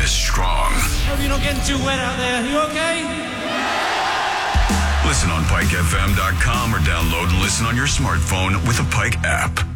is strong. Hope you're not getting too wet out there. You okay? Listen on PikeFM.com or download and listen on your smartphone with the Pike app.